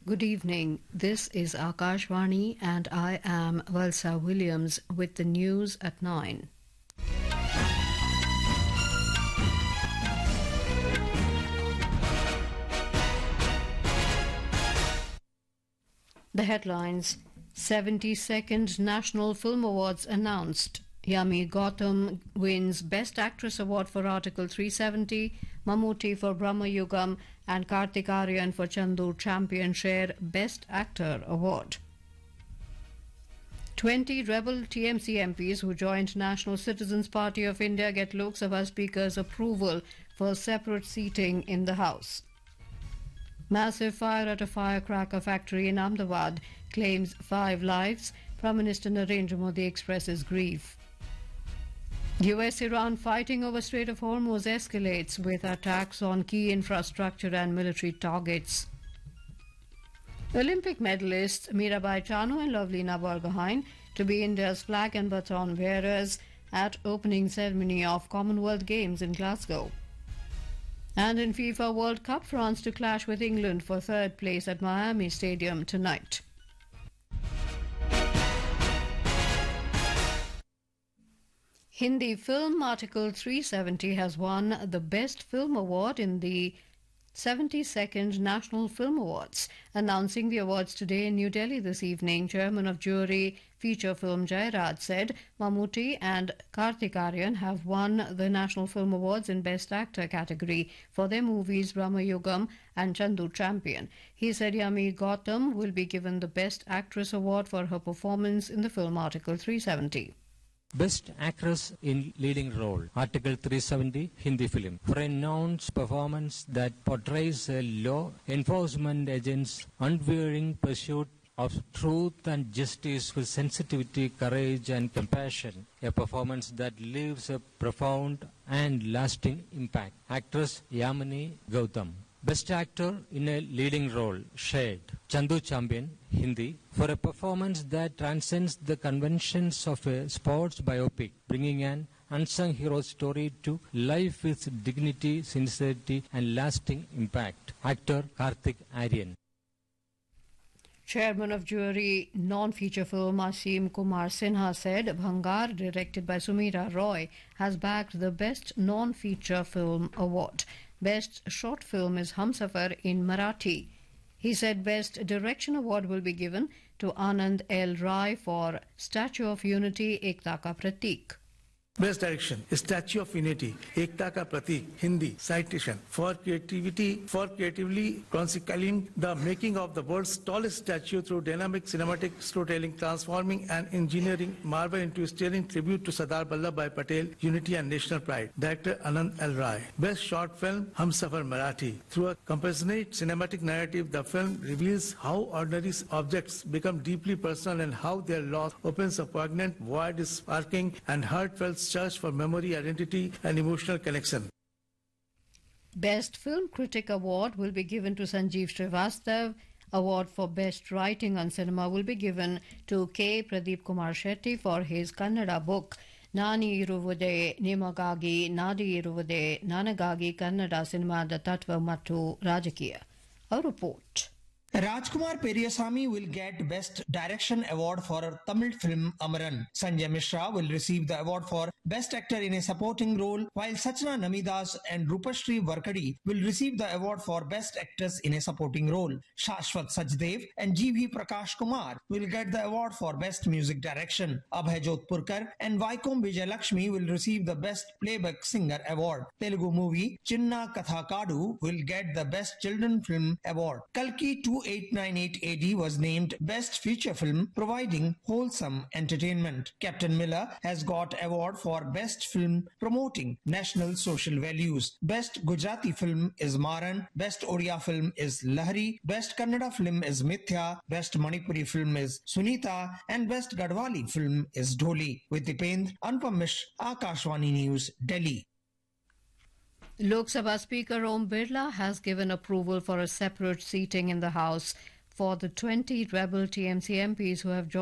Good evening. This is Akashvani and I am Valsa Williams with the news at 9. The headlines: 72nd National Film Awards announced. Yami Gautam wins Best Actress Award for Article 370, Mammootty for Brahma Yugam and Kartik Aaryan for Chandu Champion share Best Actor Award. 20 rebel TMC MPs who joined National Citizens Party of India get Lok Sabha Speaker's approval for separate seating in the House. Massive fire at a firecracker factory in Ahmedabad claims 5 lives. Prime Minister Narendra Modi expresses grief. US-Iran fighting over Strait of Hormuz escalates with attacks on key infrastructure and military targets. Olympic medalists Mirabai Chanu and Lovelina Borgohain to be India's flag and baton bearers at opening ceremony of Commonwealth Games in Glasgow. And in FIFA World Cup, France to clash with England for third place at Miami Stadium tonight. Hindi film Article 370 has won the Best Film Award in the 72nd National Film Awards. Announcing the awards today in New Delhi this evening, Chairman of Jury Feature Film Jairaj said Mammootty and Kartik Aaryan have won the National Film Awards in Best Actor category for their movies Brahma Yugam and Chandu Champion. He said Yami Gautam will be given the Best Actress Award for her performance in the film Article 370. Best Actress in Leading Role, Article 370, Hindi film. For a nuanced performance that portrays a law enforcement agent's unwavering pursuit of truth and justice with sensitivity, courage and compassion. A performance that leaves a profound and lasting impact. Actress Yamini Gautam. Best Actor in a Leading Role, Shade, Chandu Champion, Hindi, for a performance that transcends the conventions of a sports biopic, bringing an unsung hero story to life with dignity, sincerity and lasting impact. Actor Kartik Aaryan. Chairman of Jury Non-Feature Film Asim Kumar Sinha said Bhangar, directed by Sumira Roy, has bagged the Best Non-Feature Film Award. Best Short Film is Humsafar in Marathi. He said Best Direction Award will be given to Anand L. Rai for Statue of Unity Ekta Ka Pratik. Best Direction, Statue of Unity, Ekta Ka Pratik, Hindi, citation, for creatively chronicling the making of the world's tallest statue through dynamic cinematic storytelling, transforming and engineering marvel into a stirring tribute to Sardar Vallabhbhai Patel, unity and national pride. Director Anand L. Rai. Best Short Film, Humsafar Marathi. Through a compassionate cinematic narrative, the film reveals how ordinary objects become deeply personal and how their loss opens a poignant, void, sparking and heartfelt search for memory, identity and emotional connection. Best Film Critic Award will be given to Sanjeev Srivastav. Award for Best Writing on Cinema will be given to K. Pradeep Kumar Shetty for his Kannada book Nani Iruvude Nimagagi Nadi Iruvude Nanagagi Kannada Cinemada Tattva Mattu Rajakiya. A report. Rajkumar Periyasamy will get Best Direction Award for Tamil film Amaran. Sanjay Mishra will receive the award for Best Actor in a Supporting Role, while Sachna Namidas and Rupashri Varkadi will receive the award for Best Actress in a Supporting Role. Shashwat Sajdev and G.V. Prakash Kumar will get the award for Best Music Direction. Abhay Jodhpurkar and Vaikom Vijayalakshmi will receive the Best Playback Singer Award. Telugu movie Chinna Katha Kadu will get the Best Children Film Award. Kalki 2898 AD was named Best Feature Film, providing wholesome entertainment. Captain Miller has got award for Best Film promoting national social values. Best Gujarati film is Maran, Best Odia film is Lahari, Best Kannada film is Mithya, Best Manipuri film is Sunita and Best Gadwali film is Dholi. With Dipendra, Anupam Mishra, Akashvani News, Delhi. Lok Sabha Speaker Om Birla has given approval for a separate seating in the House for the 20 rebel TMC MPs who have joined